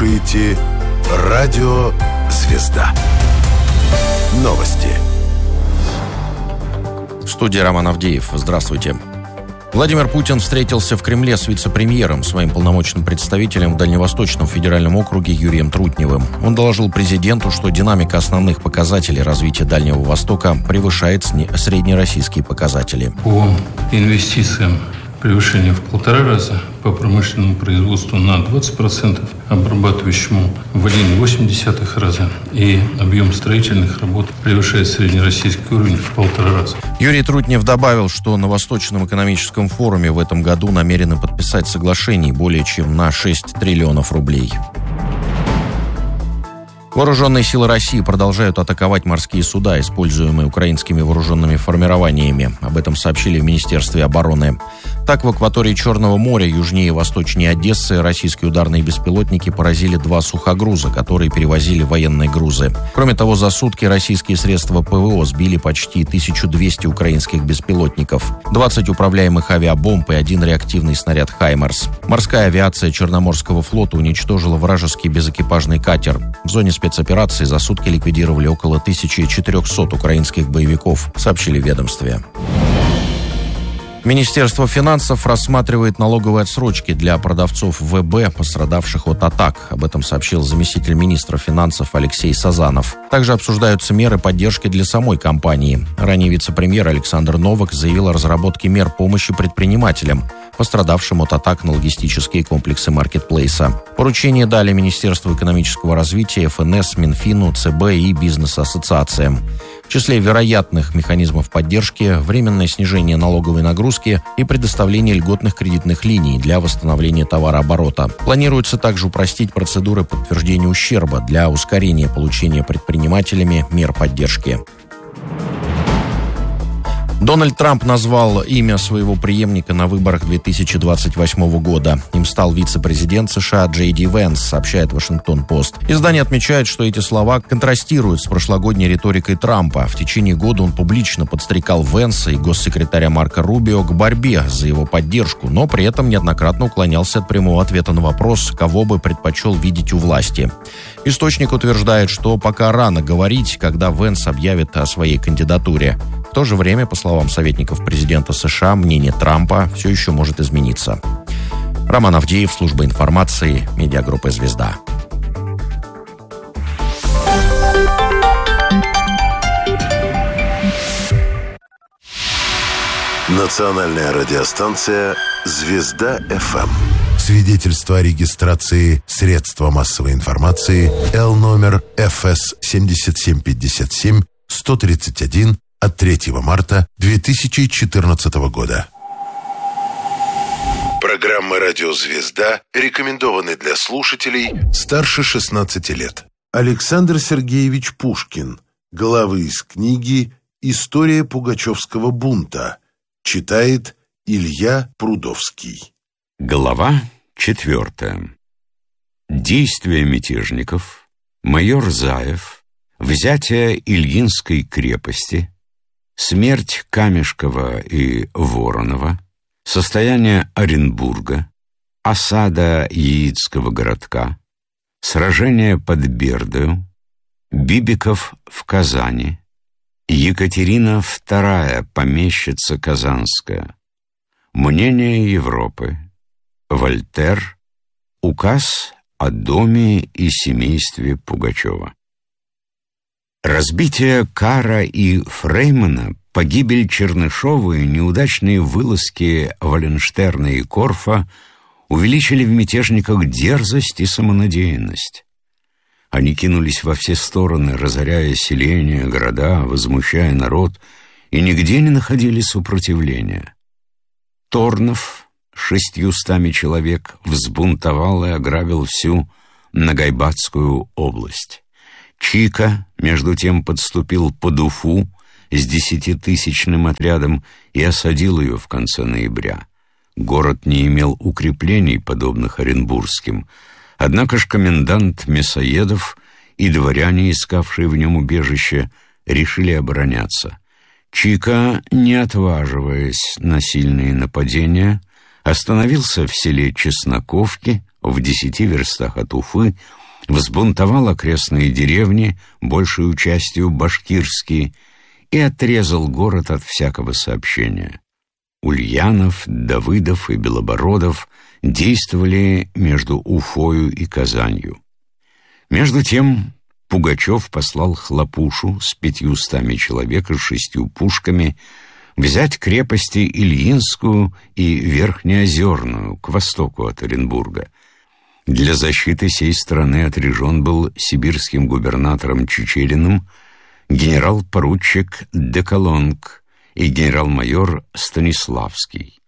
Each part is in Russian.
слушаете «Радио Звезда». Новости. В студии Роман Авдеев. Здравствуйте. Владимир Путин встретился в Кремле с вице-премьером, своим полномочным представителем в Дальневосточном федеральном округе Юрием Трутневым. Он доложил президенту, что динамика основных показателей развития Дальнего Востока превышает среднероссийские показатели. По инвестициям превышение в 1,5 раза, по промышленному производству на 20%, обрабатывающему в 1,8 раза, и объем строительных работ превышает среднероссийский уровень в 1,5 раза. Юрий Трутнев добавил, что на Восточном экономическом форуме в этом году намерены подписать соглашений более чем на 6 триллионов рублей. Вооруженные силы России продолжают атаковать морские суда, используемые украинскими вооруженными формированиями. Об этом сообщили в Министерстве обороны. Так, в акватории Черного моря, южнее и восточнее Одессы, российские ударные беспилотники поразили 2 сухогруза, которые перевозили военные грузы. Кроме того, за сутки российские средства ПВО сбили почти 1200 украинских беспилотников, 20 управляемых авиабомб и 1 реактивный снаряд «Хаймарс». Морская авиация Черноморского флота уничтожила вражеский безэкипажный катер. В зоне спецоперации за сутки ликвидировали около 1400 украинских боевиков, сообщили в ведомстве. Министерство финансов рассматривает налоговые отсрочки для продавцов ВБ, пострадавших от атак. Об этом сообщил заместитель министра финансов Алексей Сазанов. Также обсуждаются меры поддержки для самой компании. Ранее вице-премьер Александр Новак заявил о разработке мер помощи предпринимателям, пострадавшим от атак на логистические комплексы маркетплейса. Поручение дали Министерству экономического развития, ФНС, Минфину, ЦБ и бизнес-ассоциациям. В числе вероятных механизмов поддержки временное снижение налоговой нагрузки и предоставление льготных кредитных линий для восстановления товарооборота. Планируется также упростить процедуры подтверждения ущерба для ускорения получения предпринимателями мер поддержки. Дональд Трамп назвал имя своего преемника на выборах 2028 года. Им стал вице-президент США Джей Ди Венс, сообщает Вашингтон-Пост. Издание отмечает, что эти слова контрастируют с прошлогодней риторикой Трампа. В течение года он публично подстрекал Венса и госсекретаря Марко Рубио к борьбе за его поддержку, но при этом неоднократно уклонялся от прямого ответа на вопрос, кого бы предпочел видеть у власти. Источник утверждает, что пока рано говорить, когда Венс объявит о своей кандидатуре. В то же время, по словам советников президента США, мнение Трампа все еще может измениться. Роман Авдеев, служба информации, медиагруппа «Звезда». Национальная радиостанция «Звезда ФМ». Свидетельство о регистрации средства массовой информации Л-номер ФС 7757 131 от 3 марта 2014 года. Программа «Радио Звезда» рекомендованы для слушателей старше 16 лет. Александр Сергеевич Пушкин. Главы из книги «История Пугачевского бунта». Читает Илья Прудовский. Глава 4. Действия мятежников, майор Заев, взятие Ильинской крепости, смерть Камешкова и Воронова, состояние Оренбурга, осада Яицкого городка, сражение под Бердою, Бибиков в Казани, Екатерина II, помещица Казанская, мнение Европы, Вольтер, указ о доме и семействе Пугачева. Разбитие Карра и Фреймана, погибель Чернышова и неудачные вылазки Валенштерна и Корфа увеличили в мятежниках дерзость и самонадеянность. Они кинулись во все стороны, разоряя селения, города, возмущая народ, и нигде не находили сопротивления. Торнов 600 человек взбунтовал и ограбил всю Нагайбатскую область. Чика, между тем, подступил под Уфу с 10-тысячным отрядом и осадил ее в конце ноября. Город не имел укреплений, подобных оренбургским, однако ж комендант Мясоедов и дворяне, искавшие в нем убежище, решили обороняться. Чика, не отваживаясь на сильные нападения, остановился в селе Чесноковки в 10 верстах от Уфы, взбунтовал окрестные деревни, большую частью башкирские, и отрезал город от всякого сообщения. Ульянов, Давыдов и Белобородов действовали между Уфою и Казанью. Между тем Пугачев послал Хлопушу с 500 человек и 6 пушками взять крепости Ильинскую и Верхнеозерную к востоку от Оренбурга. Для защиты сей страны отряжен был сибирским губернатором Чичериным генерал-поручик Деколонг и генерал-майор Станиславский.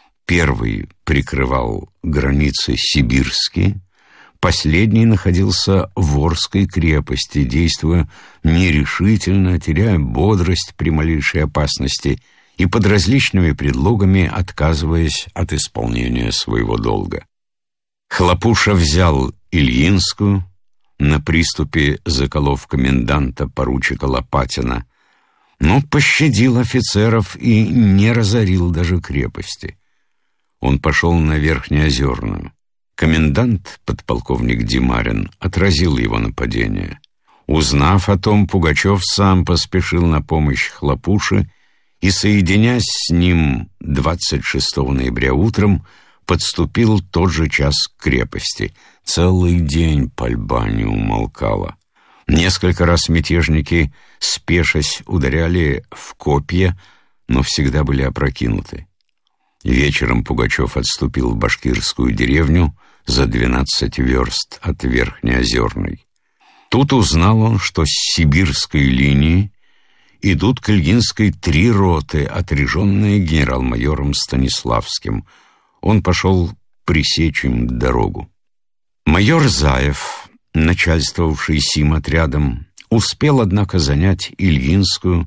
Первый прикрывал границы сибирские, последний находился в Орской крепости, действуя нерешительно, теряя бодрость при малейшей опасности и под различными предлогами отказываясь от исполнения своего долга. Хлопуша взял Ильинскую, на приступе заколов коменданта поручика Лопатина, но пощадил офицеров и не разорил даже крепости. Он пошел на Верхнеозерную. Комендант, подполковник Димарин, отразил его нападение. Узнав о том, Пугачев сам поспешил на помощь Хлопуше и, соединясь с ним 26 ноября утром, подступил тот же час к крепости. Целый день пальба не умолкала. Несколько раз мятежники, спешась, ударяли в копья, но всегда были опрокинуты. Вечером Пугачев отступил в башкирскую деревню за 12 верст от Верхнеозерной. Тут узнал он, что с сибирской линии идут к Ильинской 3 роты, отряженные генерал-майором Станиславским. Он пошел пресечь им дорогу. Майор Заев, начальствовавший сим отрядом, успел, однако, занять Ильинскую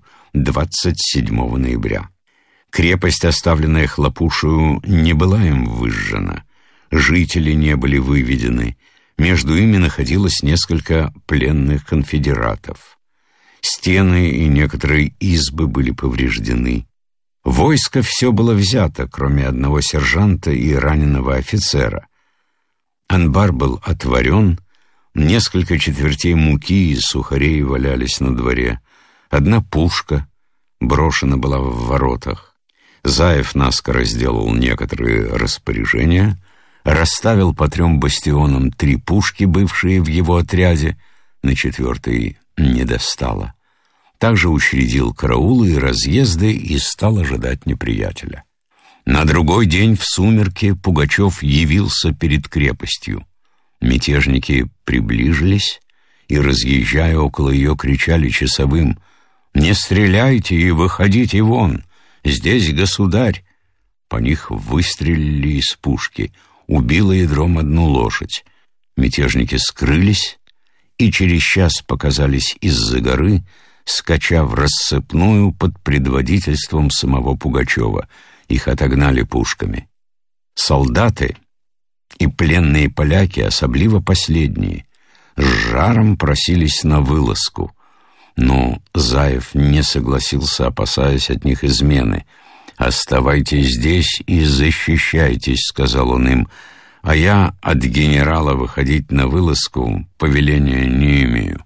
27 ноября. Крепость, оставленная Хлопушею, не была им выжжена, жители не были выведены, между ими находилось несколько пленных конфедератов. Стены и некоторые избы были повреждены. Войско все было взято, кроме одного сержанта и раненого офицера. Анбар был отворен, несколько четвертей муки и сухарей валялись на дворе. Одна пушка брошена была в воротах. Заев наскоро сделал некоторые распоряжения, расставил по 3 бастионам 3 пушки, бывшие в его отряде, на 4-й не достало. Также учредил караулы и разъезды и стал ожидать неприятеля. На другой день в сумерки Пугачев явился перед крепостью. Мятежники приближились и, разъезжая около ее, кричали часовым: «Не стреляйте и выходите вон! Здесь государь!» По них выстрелили из пушки, убило ядром 1 лошадь. Мятежники скрылись и через час показались из-за горы, скача в рассыпную под предводительством самого Пугачева. Их отогнали пушками. Солдаты и пленные поляки, особливо последние, с жаром просились на вылазку, но Заев не согласился, опасаясь от них измены. «Оставайтесь здесь и защищайтесь», — сказал он им, «а я от генерала выходить на вылазку повеления не имею».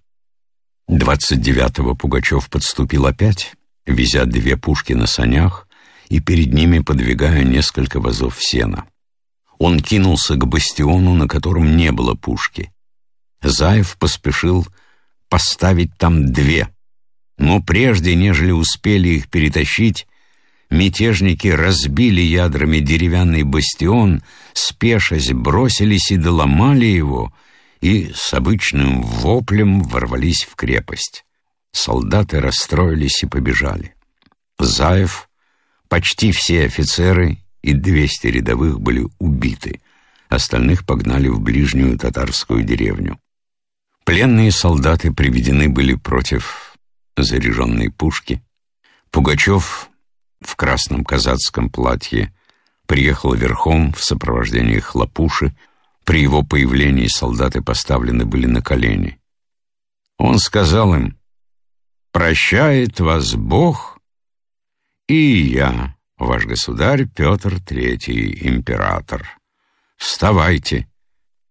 29-го Пугачев подступил опять, везя 2 пушки на санях и перед ними подвигая несколько вазов сена. Он кинулся к бастиону, на котором не было пушки. Заев поспешил поставить там 2, но прежде, нежели успели их перетащить, мятежники разбили ядрами деревянный бастион, спешась бросились и доломали его, и с обычным воплем ворвались в крепость. Солдаты расстроились и побежали. Заев, почти все офицеры и 200 рядовых были убиты, остальных погнали в ближнюю татарскую деревню. Пленные солдаты приведены были против заряженной пушки. Пугачев в красном казацком платье приехал верхом в сопровождении Хлопуши. При его появлении солдаты поставлены были на колени. Он сказал им: «Прощает вас Бог и я, ваш государь Петр III, император. Вставайте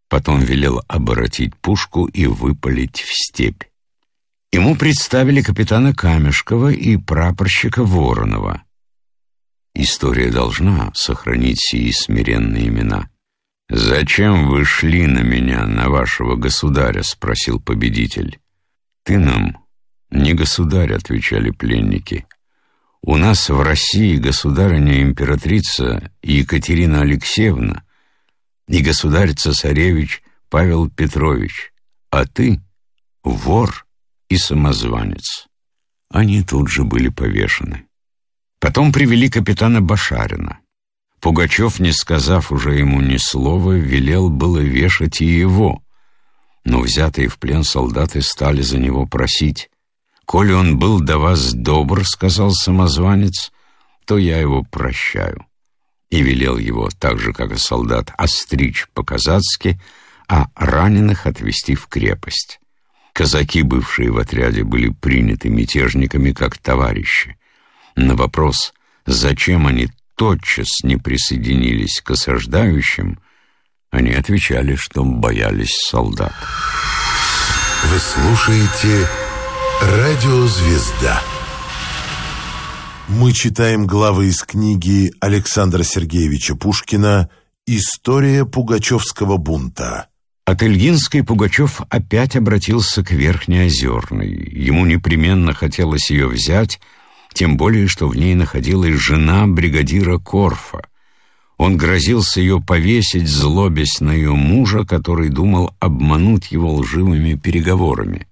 Потом велел оборотить пушку и выпалить в степь. Ему представили капитана Камешкова и прапорщика Воронова. История должна сохранить сии смиренные имена. «Зачем вы шли на меня, на вашего государя?» — спросил победитель. «Ты нам не государь», — отвечали пленники. «У нас в России государыня-императрица Екатерина Алексеевна и государь-цесаревич Павел Петрович, а ты — вор и самозванец». Они тут же были повешены. Потом привели капитана Башарина. Пугачев, не сказав уже ему ни слова, велел было вешать и его, но взятые в плен солдаты стали за него просить. «Коли он был до вас добр, — сказал самозванец, — то я его прощаю». И велел его, так же, как и солдат, остричь по-казацки, а раненых отвезти в крепость. Казаки, бывшие в отряде, были приняты мятежниками как товарищи. На вопрос, зачем они тотчас не присоединились к осаждающим, они отвечали, что боялись солдат. Вы слушаете «Радио Звезда». Мы читаем главы из книги Александра Сергеевича Пушкина «История пугачевского бунта». От Ильинской Пугачев опять обратился к Верхнеозерной. Ему непременно хотелось ее взять, тем более, что в ней находилась жена бригадира Корфа. Он грозился ее повесить, злобясь на ее мужа, который думал обмануть его лживыми переговорами.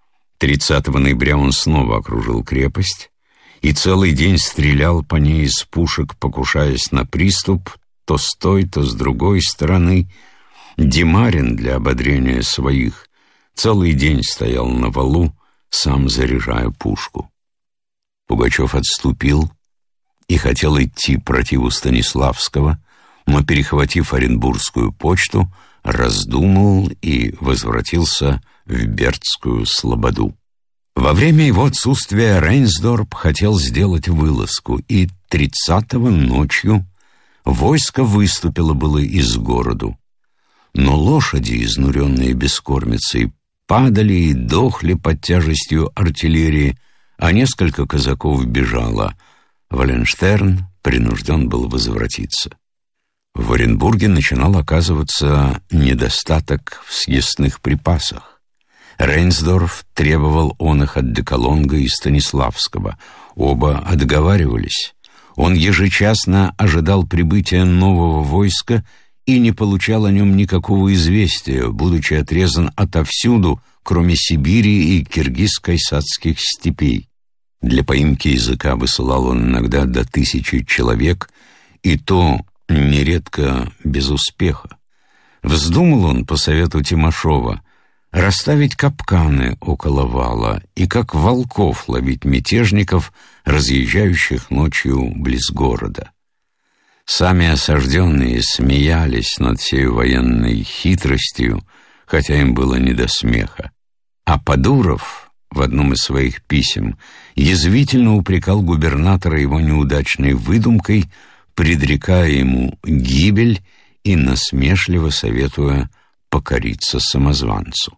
30 ноября он снова окружил крепость и целый день стрелял по ней из пушек, покушаясь на приступ то с той, то с другой стороны. Демарин, для ободрения своих, целый день стоял на валу, сам заряжая пушку. Пугачев отступил и хотел идти против Станиславского, но, перехватив Оренбургскую почту, раздумал и возвратился в Бердскую слободу. Во время его отсутствия Рейнсдорп хотел сделать вылазку, и 30-го ночью войско выступило было из города. Но лошади, изнуренные бескормицей, падали и дохли под тяжестью артиллерии, а несколько казаков бежало. Валенштерн принужден был возвратиться. В Оренбурге начинал оказываться недостаток в съестных припасах. Рейнсдорф требовал он их от Деколонга и Станиславского. Оба отговаривались. Он ежечасно ожидал прибытия нового войска и не получал о нем никакого известия, будучи отрезан отовсюду, кроме Сибири и киргиз-кайсацких степей. Для поимки языка высылал он иногда до 1000 человек, и то нередко без успеха. Вздумал он, по совету Тимошова, расставить капканы около вала и как волков ловить мятежников, разъезжающих ночью близ города. Сами осажденные смеялись над всей военной хитростью, хотя им было не до смеха. А Подуров в одном из своих писем язвительно упрекал губернатора его неудачной выдумкой, предрекая ему гибель и насмешливо советуя покориться самозванцу.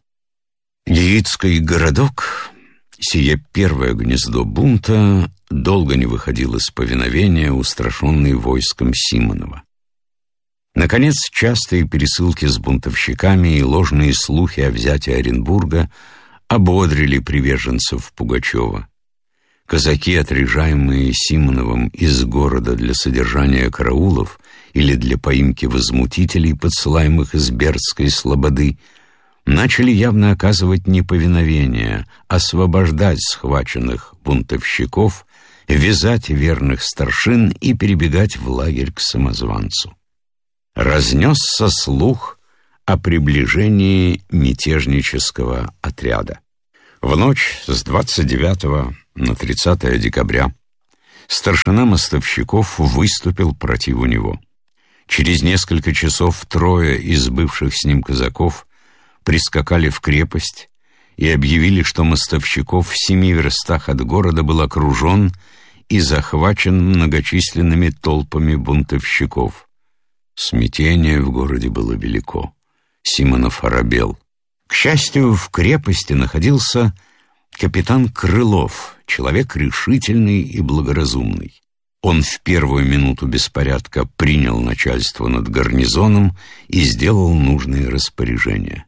Яицкий городок, сие первое гнездо бунта, долго не выходил из повиновения, устрашенный войском Симонова. Наконец, частые пересылки с бунтовщиками и ложные слухи о взятии Оренбурга ободрили приверженцев Пугачева. Казаки, отряжаемые Симоновым из города для содержания караулов или для поимки возмутителей, подсылаемых из Бердской слободы, начали явно оказывать неповиновение, освобождать схваченных бунтовщиков, вязать верных старшин и перебегать в лагерь к самозванцу. Разнесся слух о приближении мятежнического отряда. В ночь с 29 на 30 декабря старшина мостовщиков выступил против него. Через несколько часов трое из бывших с ним казаков прискакали в крепость и объявили, что мостовщиков в 7 верстах от города был окружен и захвачен многочисленными толпами бунтовщиков. Смятение в городе было велико. Симонов оробел. К счастью, в крепости находился капитан Крылов, человек решительный и благоразумный. Он в первую минуту беспорядка принял начальство над гарнизоном и сделал нужные распоряжения.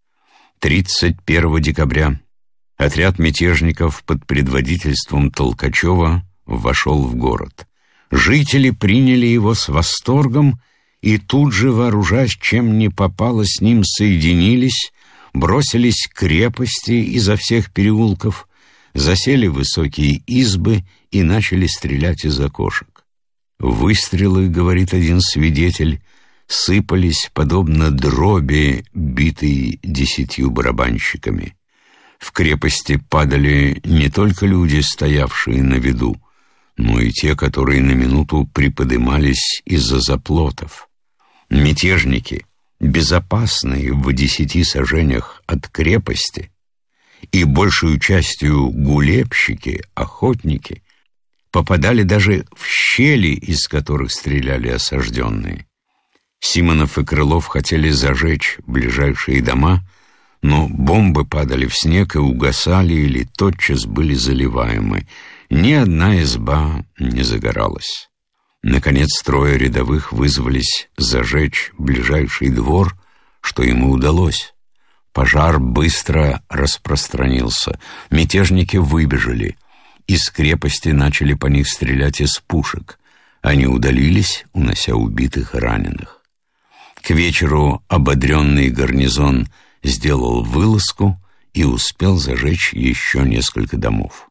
31 декабря отряд мятежников под предводительством Толкачева вошел в город. Жители приняли его с восторгом и тут же, вооружаясь чем не попало, с ним соединились, бросились к крепости изо всех переулков, засели в высокие избы и начали стрелять из окошек. Выстрелы, говорит один свидетель, сыпались подобно дроби, битой 10 барабанщиками. В крепости падали не только люди, стоявшие на виду, но и те, которые на минуту приподымались из-за заплотов. Мятежники, безопасные в 10 саженях от крепости, и большую частью гулебщики, охотники, попадали даже в щели, из которых стреляли осажденные. Симонов и Крылов хотели зажечь ближайшие дома, но бомбы падали в снег и угасали или тотчас были заливаемы. Ни одна изба не загоралась. Наконец, 3 рядовых вызвались зажечь ближайший двор, что ему удалось. Пожар быстро распространился. Мятежники выбежали. Из крепости начали по них стрелять из пушек. Они удалились, унося убитых и раненых. К вечеру ободренный гарнизон сделал вылазку и успел зажечь еще несколько домов.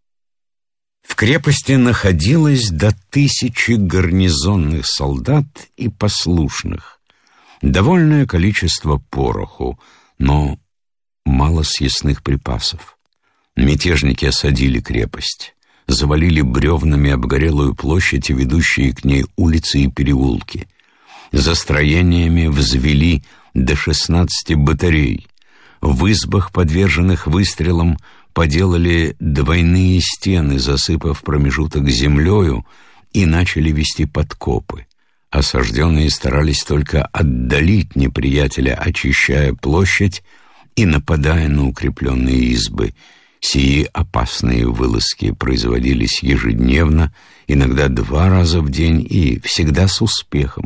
В крепости находилось до 1000 гарнизонных солдат и послушных. Довольное количество пороху, но мало съестных припасов. Мятежники осадили крепость, завалили бревнами обгорелую площадь и ведущие к ней улицы и переулки. За строениями взвели до 16 батарей. В избах, подверженных выстрелам, поделали двойные стены, засыпав промежуток землею, и начали вести подкопы. Осажденные старались только отдалить неприятеля, очищая площадь и нападая на укрепленные избы. Сии опасные вылазки производились ежедневно, иногда 2 раза в день и всегда с успехом.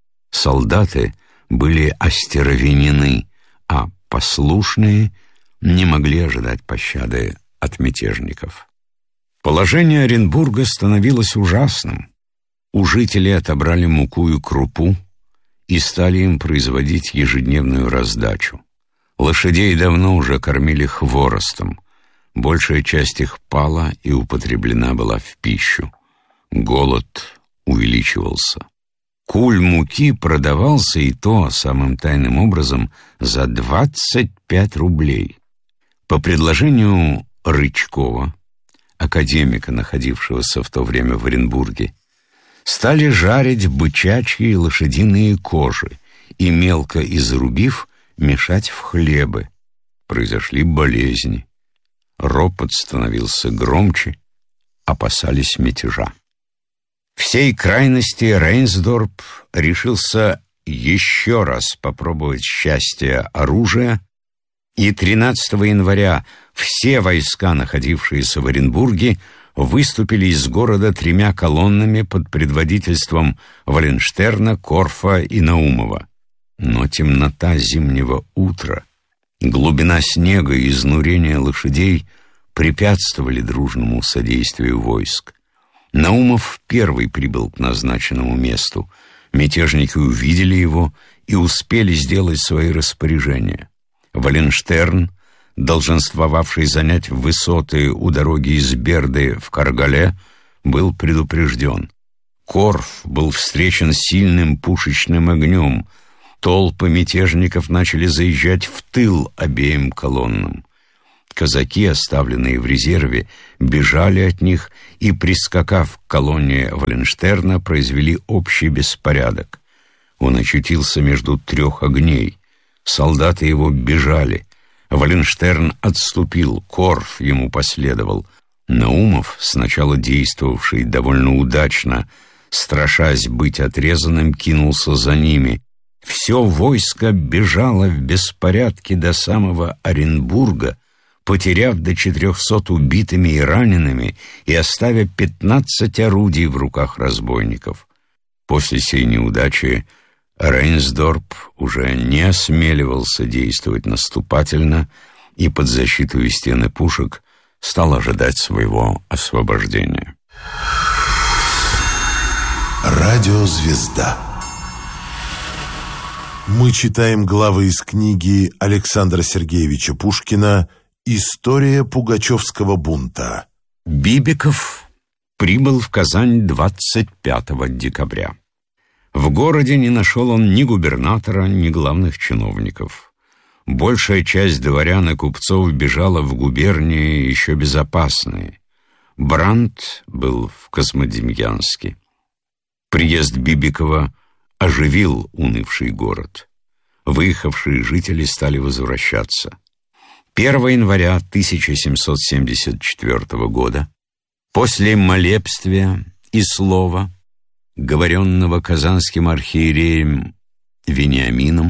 Солдаты были остервенены, а послушные не могли ожидать пощады от мятежников. Положение Оренбурга становилось ужасным. У жителей отобрали муку и крупу и стали им производить ежедневную раздачу. Лошадей давно уже кормили хворостом. Большая часть их пала и употреблена была в пищу. Голод увеличивался. Куль муки продавался, и то самым тайным образом, за 25 рублей. По предложению Рычкова, академика, находившегося в то время в Оренбурге, стали жарить бычачьи и лошадиные кожи и, мелко изрубив, мешать в хлебы. Произошли болезни. Ропот становился громче, опасались мятежа. В сей крайности Рейнсдорп решился еще раз попробовать счастье оружия, и 13 января все войска, находившиеся в Оренбурге, выступили из города 3 колоннами под предводительством Валенштерна, Корфа и Наумова. Но темнота зимнего утра, глубина снега и изнурение лошадей препятствовали дружному содействию войск. Наумов первый прибыл к назначенному месту. Мятежники увидели его и успели сделать свои распоряжения. Валенштерн, долженствовавший занять высоты у дороги из Берды в Каргале, был предупрежден. Корф был встречен сильным пушечным огнем. Толпы мятежников начали заезжать в тыл обеим колоннам. Казаки, оставленные в резерве, бежали от них и, прискакав к колонне Валенштерна, произвели общий беспорядок. Он очутился между 3 огней. Солдаты его бежали. Валенштерн отступил, Корф ему последовал. Наумов, сначала действовавший довольно удачно, страшась быть отрезанным, кинулся за ними. Все войско бежало в беспорядке до самого Оренбурга, потеряв до 400 убитыми и ранеными и оставив 15 орудий в руках разбойников. После сей неудачи Рейнсдорп уже не осмеливался действовать наступательно и под защиту стены пушек стал ожидать своего освобождения. Радиозвезда. Мы читаем главы из книги Александра Сергеевича Пушкина «История Пугачевского бунта». Бибиков прибыл в Казань 25 декабря. В городе не нашел он ни губернатора, ни главных чиновников. Большая часть дворян и купцов бежала в губернии еще безопасные. Брандт был в Космодемьянске. Приезд Бибикова оживил унывший город. Выехавшие жители стали возвращаться. 1 января 1774 года, после молебствия и слова, говоренного казанским архиереем Вениамином,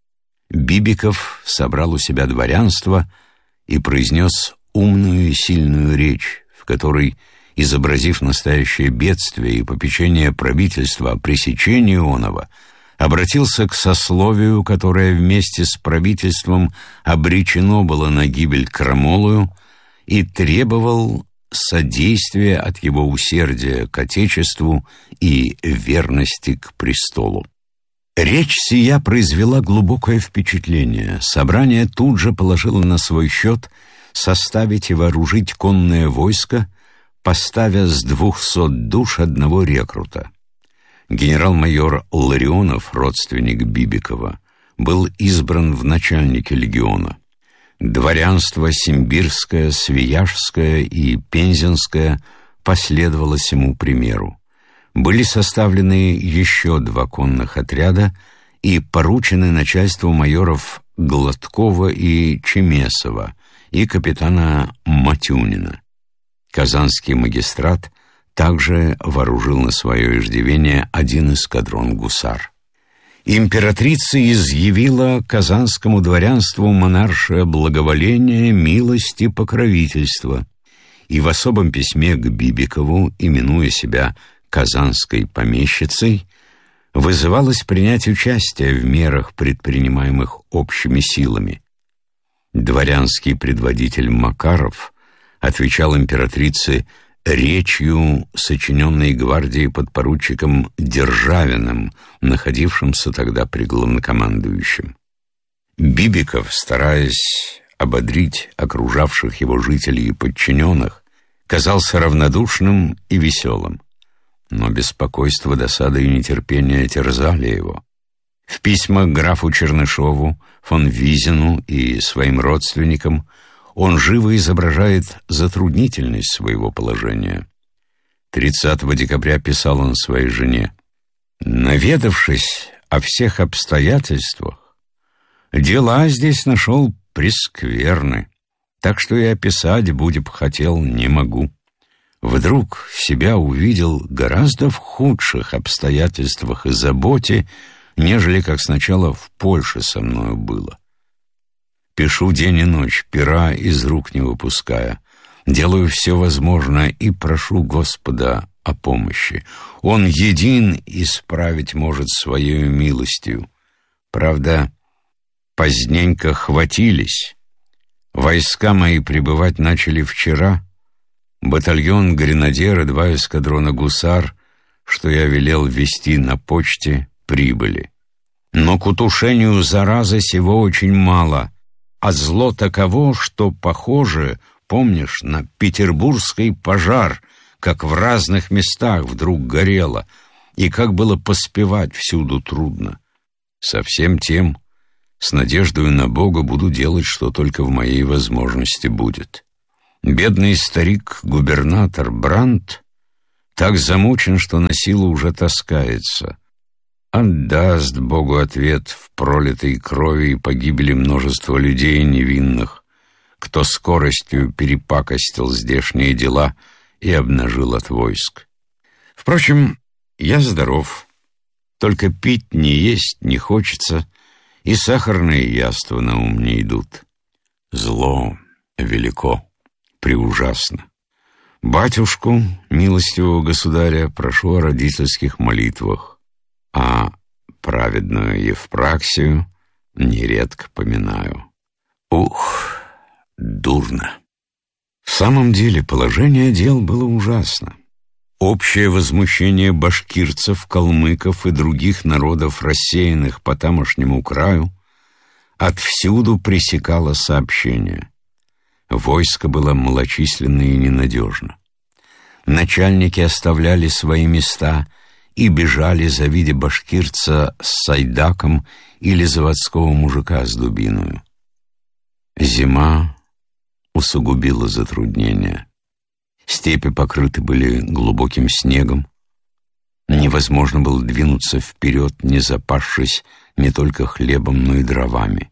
Бибиков собрал у себя дворянство и произнес умную и сильную речь, в которой, изобразив настоящее бедствие и попечение правительства о пресечении оного, обратился к сословию, которое вместе с правительством обречено было на гибель крамолою, и требовал содействия от его усердия к Отечеству и верности к престолу. Речь сия произвела глубокое впечатление. Собрание тут же положило на свой счет составить и вооружить конное войско, поставя с 200 душ одного рекрута. Генерал-майор Ларионов, родственник Бибикова, был избран в начальнике легиона. Дворянство Симбирское, Свияжское и Пензенское последовало сему примеру. Были составлены еще 2 конных отряда и поручены начальству майоров Гладкова и Чемесова и капитана Матюнина. Казанский магистрат также вооружил на свое иждивение 1 эскадрон гусар. Императрица изъявила казанскому дворянству монаршее благоволение, милость и покровительство, и в особом письме к Бибикову, именуя себя казанской помещицей, вызывалось принять участие в мерах, предпринимаемых общими силами. Дворянский предводитель Макаров отвечал императрице речью, сочиненной гвардией подпоручиком Державиным, находившимся тогда при главнокомандующем. Бибиков, стараясь ободрить окружавших его жителей и подчиненных, казался равнодушным и веселым. Но беспокойство, досада и нетерпение терзали его. В письмах графу Чернышову, фон Визину и своим родственникам он живо изображает затруднительность своего положения. 30 декабря писал он своей жене: «Наведавшись о всех обстоятельствах, дела здесь нашел прескверны, так что и описать, будь б хотел, не могу. Вдруг себя увидел гораздо в худших обстоятельствах и заботе, нежели как сначала в Польше со мною было. Пишу день и ночь, пера из рук не выпуская. Делаю все возможное и прошу Господа о помощи. Он един исправить может своею милостью. Правда, поздненько хватились. Войска мои прибывать начали вчера. Батальон гренадер и 2 эскадрона гусар, что я велел везти на почте, прибыли. Но к утушению заразы сего очень мало, а зло таково, что похоже, помнишь, на петербургский пожар, как в разных местах вдруг горело, и как было поспевать всюду трудно. Со всем тем, с надеждою на Бога, буду делать, что только в моей возможности будет. Бедный старик-губернатор Брандт так замучен, что на силу уже таскается. Отдаст Богу ответ в пролитой крови и погибели множества людей невинных, кто скоростью перепакостил здешние дела и обнажил от войск. Впрочем, я здоров, Только пить не есть не хочется, и сахарные яства на ум не идут. Зло велико, преужасно. Батюшку, милостивого государя, прошу о родительских молитвах, а праведную Евпраксию нередко поминаю. Ух, дурно. В самом деле положение дел было ужасно. Общее возмущение башкирцев, калмыков и других народов, рассеянных по тамошнему краю, отвсюду пресекало сообщение. Войско было малочисленно и ненадежно. Начальники оставляли свои места и бежали, завидя башкирца с сайдаком или заводского мужика с дубиною. Зима усугубила затруднения. Степи покрыты были глубоким снегом. Невозможно было двинуться вперед, не запасшись не только хлебом, но и дровами.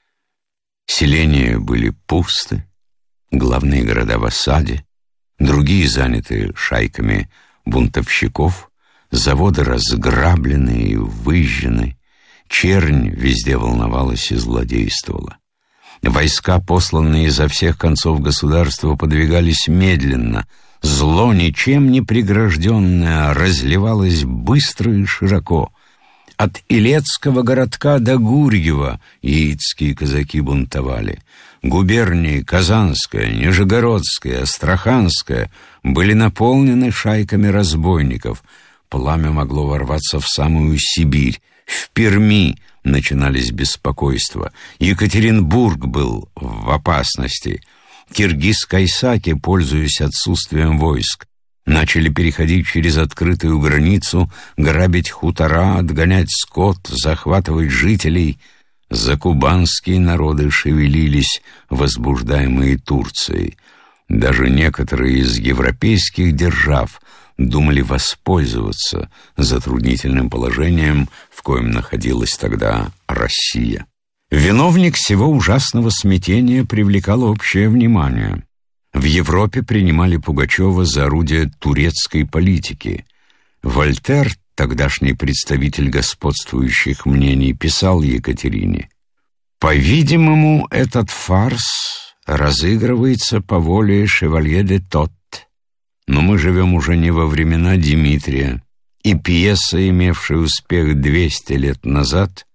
Селения были пусты, главные города в осаде, другие заняты шайками бунтовщиков, заводы разграблены и выжжены, чернь везде волновалась и злодействовала. Войска, посланные изо всех концов государства, подвигались медленно. Зло, ничем не прегражденное, разливалось быстро и широко. От Илецкого городка до Гурьева яицкие казаки бунтовали. Губернии Казанская, Нижегородская, Астраханская были наполнены шайками разбойников. Пламя могло ворваться в самую Сибирь. В Перми начинались беспокойства. Екатеринбург был в опасности. Киргиз-Кайсаки, пользуясь отсутствием войск, начали переходить через открытую границу, грабить хутора, отгонять скот, захватывать жителей. Закубанские народы шевелились, возбуждаемые Турцией. Даже некоторые из европейских держав думали воспользоваться затруднительным положением, в коем находилась тогда Россия. Виновник всего ужасного смятения привлекал общее внимание. В Европе принимали Пугачева за орудие турецкой политики. Вольтер, тогдашний представитель господствующих мнений, писал Екатерине: «По-видимому, этот фарс разыгрывается по воле шевалье де Тот. Но мы живем уже не во времена Дмитрия, и пьеса, имевшая успех 200 лет назад,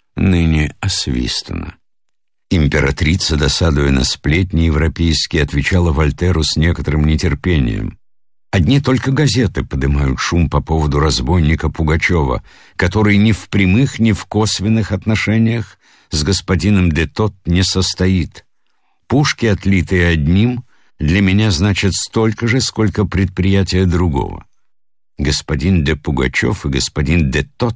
ныне освистана». Императрица, досадуя на сплетни европейские, отвечала Вольтеру с некоторым нетерпением. Одни только газеты поднимают шум по поводу разбойника Пугачева, который ни в прямых, ни в косвенных отношениях с господином де Тот не состоит. Пушки, отлитые одним, для меня значат столько же, сколько предприятия другого. Господин де Пугачев и господин де Тот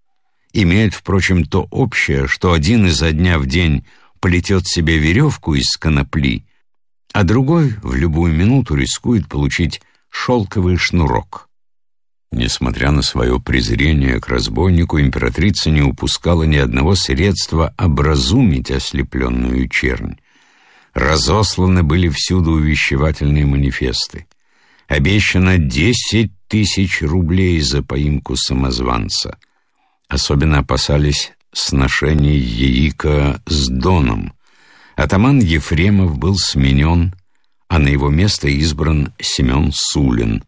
имеют, впрочем, то общее, что один изо дня в день плетет себе веревку из конопли, а другой в любую минуту рискует получить шелковый шнурок. Несмотря на свое презрение к разбойнику, императрица не упускала ни одного средства образумить ослепленную чернь. Разосланы были всюду увещевательные манифесты. Обещано 10 000 рублей за поимку самозванца. Особенно опасались сношений Яика с Доном. Атаман Ефремов был сменен, а на его место избран Семен Сулин.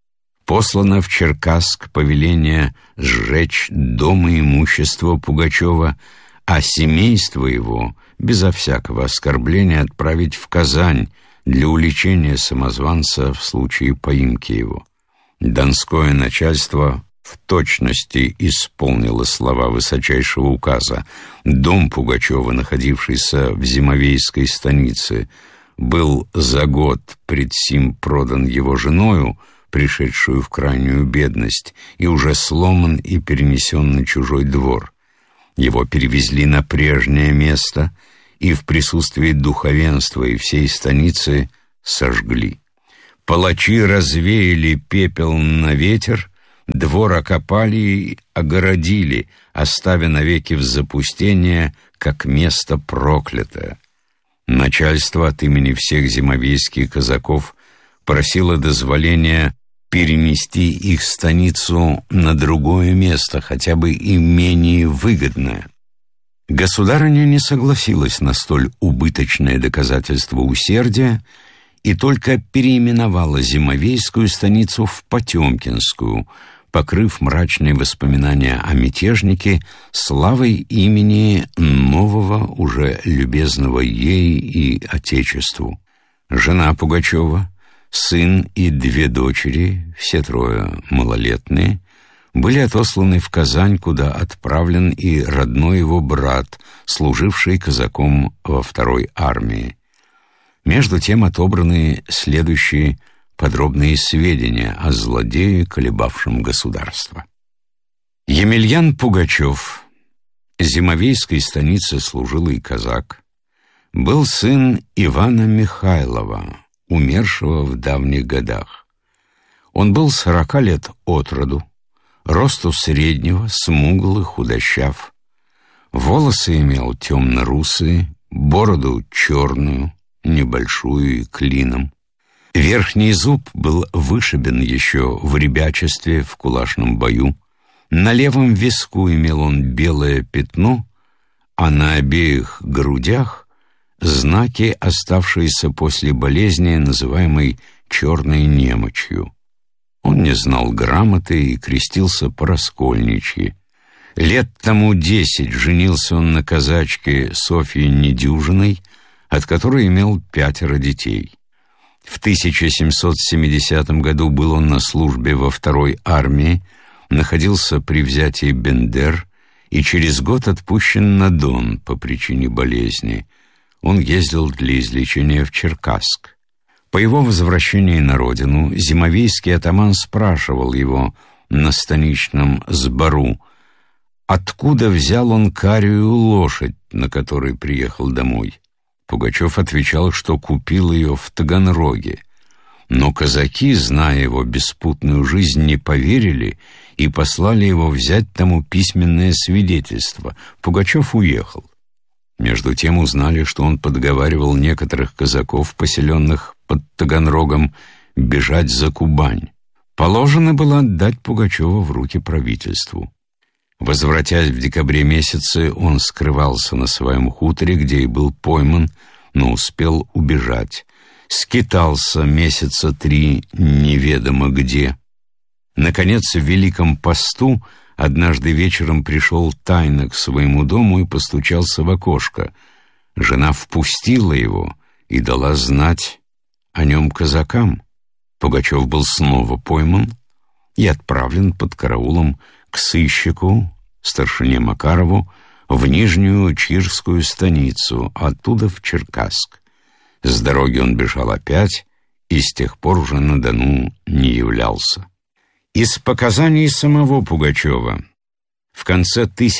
Послано в Черкасск повеление сжечь дом и имущество Пугачева, а семейство его безо всякого оскорбления отправить в Казань для уличения самозванца в случае поимки его. Донское начальство в точности исполнило слова высочайшего указа. Дом Пугачева, находившийся в Зимовейской станице, был за год пред сим продан его женою, пришедшую в крайнюю бедность, и уже сломан и перенесен на чужой двор. Его перевезли на прежнее место и в присутствии духовенства и всей станицы сожгли. Палачи развеяли пепел на ветер, двор окопали и огородили, оставя навеки в запустение, как место проклятое. Начальство от имени всех зимовейских казаков просило дозволения перенести их станицу на другое место, хотя бы и менее выгодное. Государыня не согласилась на столь убыточное доказательство усердия и только переименовала Зимовейскую станицу в Потемкинскую, покрыв мрачные воспоминания о мятежнике славой имени нового, уже любезного ей и Отечеству. Жена Пугачева, сын и 2 дочери, все 3 малолетние, были отосланы в Казань, куда отправлен и родной его брат, служивший казаком во 2-й армии. Между тем отобраны следующие подробные сведения о злодее, колебавшем государство. Емельян Пугачев, Зимовейской станице служилый казак, был сын Ивана Михайлова, умершего в давних годах. Он был 40 лет от роду, росту среднего, смуглый, худощав. Волосы имел темно-русые, бороду черную, небольшую и клином. Верхний зуб был вышибен еще в ребячестве в кулачном бою. На левом виску имел он белое пятно, а на обеих грудях знаки, оставшиеся после болезни, называемой черной немочью. Он не знал грамоты и крестился по-раскольничьи. Лет тому 10 женился он на казачке Софье Недюжиной, от которой имел 5 детей. В 1770 году был он на службе во 2-й армии, находился при взятии Бендер и через год отпущен на Дон по причине болезни. Он ездил для излечения в Черкасск. По его возвращении на родину зимовейский атаман спрашивал его на станичном сбору, откуда взял он карию лошадь, на которой приехал домой. Пугачев отвечал, что купил ее в Таганроге. Но казаки, зная его беспутную жизнь, не поверили и послали его взять тому письменное свидетельство. Пугачев уехал. Между тем узнали, что он подговаривал некоторых казаков, поселенных под Таганрогом, бежать за Кубань. Положено было отдать Пугачева в руки правительству. Возвратясь в декабре месяце, он скрывался на своем хуторе, где и был пойман, но успел убежать. Скитался месяца 3 неведомо где. Наконец, в Великом посту однажды вечером пришел тайно к своему дому и постучался в окошко. Жена впустила его и дала знать о нем казакам. Пугачев был снова пойман и отправлен под караулом к сыщику, старшине Макарову, в Нижнюю Чирскую станицу, оттуда в Черкасск. С дороги он бежал опять и с тех пор уже на Дону не являлся. Из показаний самого Пугачева, в конце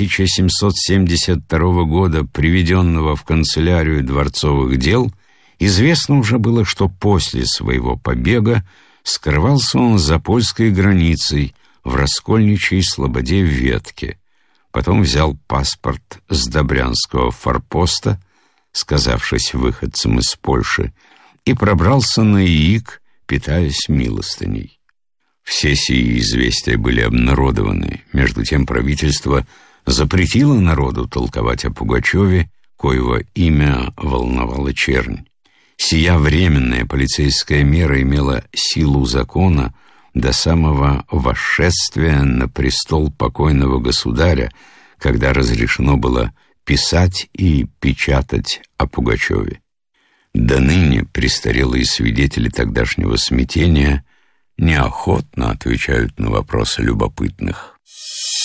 1772 года, приведенного в канцелярию дворцовых дел, известно уже было, что после своего побега скрывался он за польской границей в раскольничьей слободе Ветке. Потом взял паспорт с Добрянского форпоста, сказавшись выходцем из Польши, и пробрался на Яик, питаясь милостыней. Все сии известия были обнародованы. Между тем правительство запретило народу толковать о Пугачеве, коего имя волновало чернь. Сия временная полицейская мера имела силу закона до самого восшествия на престол покойного государя, когда разрешено было писать и печатать о Пугачеве. До ныне престарелые свидетели тогдашнего смятения неохотно отвечают на вопросы любопытных.